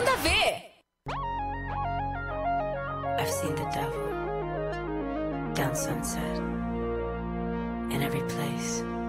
Manda ver! I've seen the devil down Sunset, in every place.